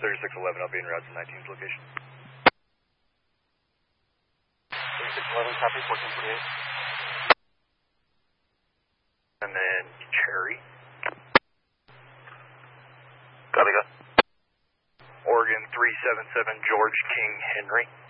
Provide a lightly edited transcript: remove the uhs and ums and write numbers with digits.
3611, I'll be en route to 19's location. 3611, copy, 1448. And then Cherry. Copy, go. Oregon 377, George King Henry.